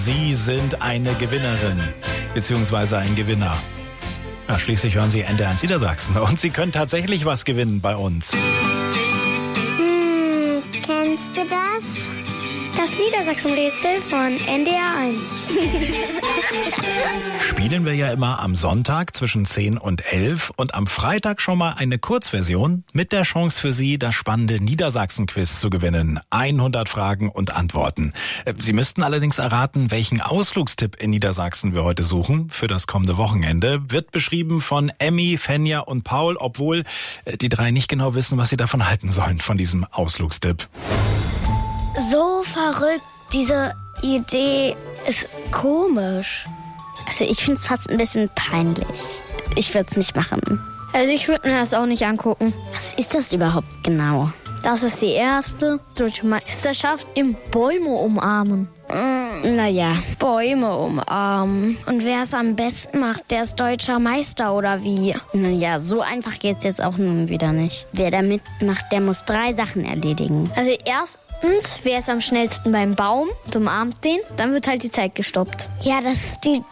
Sie sind eine Gewinnerin, beziehungsweise ein Gewinner. Ja, schließlich hören Sie NDR1 Niedersachsen und Sie können tatsächlich was gewinnen bei uns. Kennst du das? Das Niedersachsen-Rätsel von NDR1. Spielen wir ja immer am Sonntag zwischen 10 und 11 und am Freitag schon mal eine Kurzversion mit der Chance für Sie, das spannende Niedersachsen-Quiz zu gewinnen. 100 Fragen und Antworten. Sie müssten allerdings erraten, welchen Ausflugstipp in Niedersachsen wir heute suchen für das kommende Wochenende. Wird beschrieben von Emmy, Fenja und Paul, obwohl die drei nicht genau wissen, was sie davon halten sollen, von diesem Ausflugstipp. So verrückt, diese Idee ist komisch. Also ich finde es fast ein bisschen peinlich. Ich würde es nicht machen. Also ich würde mir das auch nicht angucken. Was ist das überhaupt genau? Das ist die erste deutsche Meisterschaft im Bäume umarmen. Naja. Bäume umarmen. Und wer es am besten macht, der ist deutscher Meister oder wie? Naja, so einfach geht's jetzt auch nun wieder nicht. Wer da mitmacht, der muss 3 Sachen erledigen. Also erstens, wer ist am schnellsten beim Baum und umarmt den, dann wird halt die Zeit gestoppt. Ja, das ist die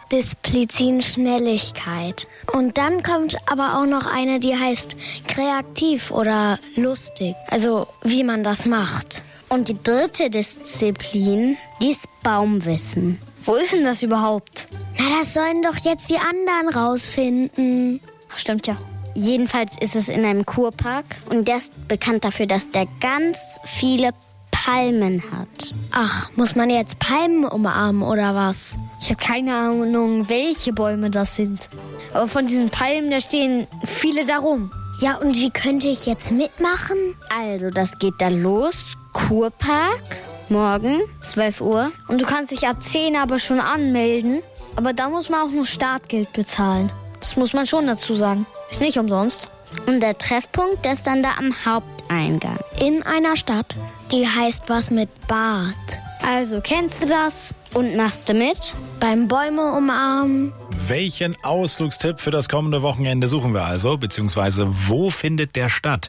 Disziplin-Schnelligkeit. Und dann kommt aber auch noch eine, die heißt kreativ oder lustig. Also wie man das macht. Und die 3. Disziplin, die ist Baumwissen. Wo ist denn das überhaupt? Na, das sollen doch jetzt die anderen rausfinden. Stimmt ja. Jedenfalls ist es in einem Kurpark und der ist bekannt dafür, dass der ganz viele Palmen hat. Ach, muss man jetzt Palmen umarmen oder was? Ich habe keine Ahnung, welche Bäume das sind. Aber von diesen Palmen, da stehen viele darum. Ja, und wie könnte ich jetzt mitmachen? Also, das geht dann los. Kurpark, morgen, 12 Uhr. Und du kannst dich ab 10 aber schon anmelden. Aber da muss man auch noch Startgeld bezahlen. Das muss man schon dazu sagen. Ist nicht umsonst. Und der Treffpunkt, der ist dann da am Haupteingang. In einer Stadt, die heißt was mit Bad. Also, kennst du das? Und machst du mit? Beim Bäume umarmen. Welchen Ausflugstipp für das kommende Wochenende suchen wir also, beziehungsweise wo findet der statt?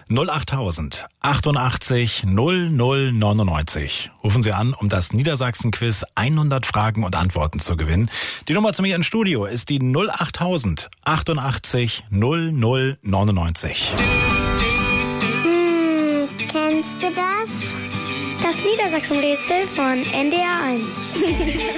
08000 88 00 99. Rufen Sie an, um das Niedersachsen-Quiz 100 Fragen und Antworten zu gewinnen. Die Nummer zu mir ins Studio ist die 08000 88 00 99. Kennst du das? Das Niedersachsen-Rätsel von NDR1.